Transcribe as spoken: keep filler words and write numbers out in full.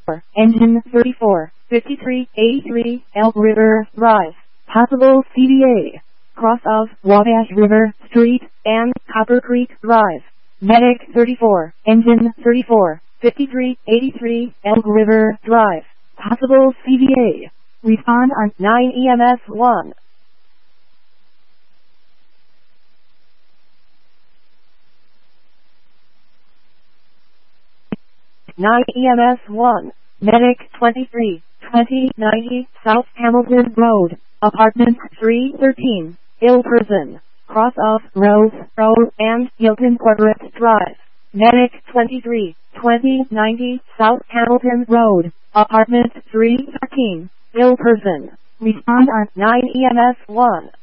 Engine thirty-four, fifty-three eighty-three, Elk River Drive. Possible C V A. Cross of Wabash River Street and Copper Creek Drive. Medic thirty-four, Engine thirty-four, fifty-three eighty-three, Elk River Drive. Possible C V A. Respond on nine E M S one. nine E M S one. Medic twenty-three, twenty ninety, South Hamilton Road, Apartment three thirteen, Ilperson, cross of Rose Road and Hilton Quarteret Drive. Medic twenty-three, twenty ninety, South Hamilton Road, Apartment three thirteen, Ilperson. Respond on nine E M S one.